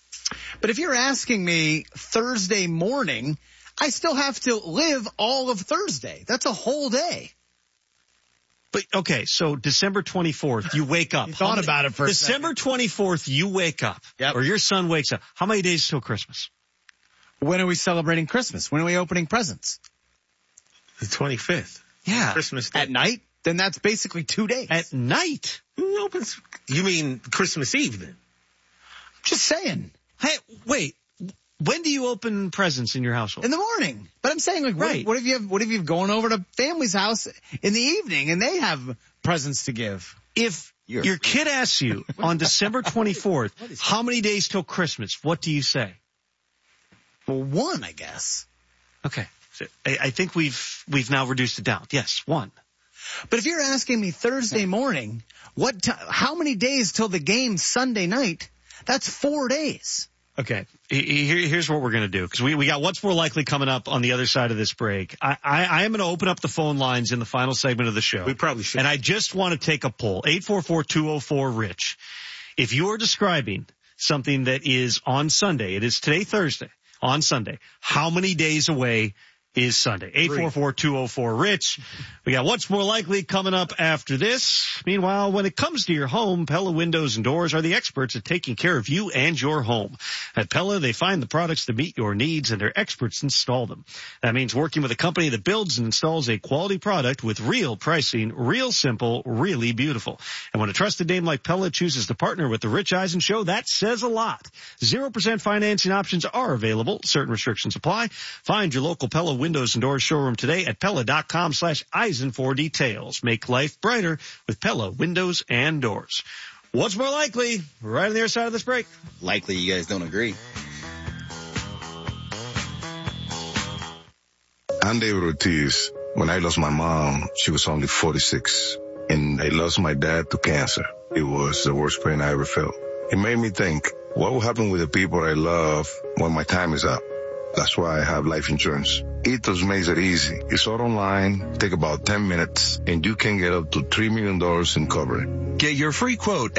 But if you're asking me Thursday morning, I still have to live all of Thursday. That's a whole day. But, okay, so December twenty-fourth, you wake up. You thought many, about it for a December second. twenty-fourth, you wake up. Yep. Or your son wakes up. How many days till Christmas? When are we celebrating Christmas? When are we opening presents? The twenty-fifth. Yeah. Christmas Day. At night? Then that's basically two days. At night? Who opens? You mean Christmas Eve then? Just saying. Hey, wait. When do you open presents in your household? In the morning. But I'm saying, like, right. what, what if you have, what if you've gone over to family's house in the evening and they have presents to give? If You're your kid asks you on December twenty-fourth, how many days till Christmas, what do you say? Well, one, I guess. Okay. So I, I think we've, we've now reduced it down. Yes, one. But if you're asking me Thursday morning, what, t- how many days till the game Sunday night? That's four days. Okay, Here, here's what we're going to do, because we, we got What's More Likely coming up on the other side of this break. I, I, I am going to open up the phone lines in the final segment of the show. We probably should. And I just want to take a poll. eight four four, two oh four, RICH. If you're describing something that is on Sunday, it is today Thursday, on Sunday, how many days away is Sunday. eight four four, two oh four, RICH. We got What's More Likely coming up after this. Meanwhile, when it comes to your home, Pella Windows and Doors are the experts at taking care of you and your home. At Pella, they find the products that meet your needs and their experts install them. That means working with a company that builds and installs a quality product with real pricing, real simple, really beautiful. And when a trusted name like Pella chooses to partner with the Rich Eisen Show, that says a lot. zero percent financing options are available. Certain restrictions apply. Find your local Pella Windows and Doors showroom today at Pella.com slash Eisen for details. Make life brighter with Pella Windows and Doors. What's more likely? Right on the other side of this break. Likely you guys don't agree. I'm David Ortiz. When I lost my mom, she was only forty-six. And I lost my dad to cancer. It was the worst pain I ever felt. It made me think, what will happen with the people I love when my time is up? That's why I have life insurance. Ethos makes it easy. It's all online, take about ten minutes, and you can get up to three million dollars in coverage. Get your free quote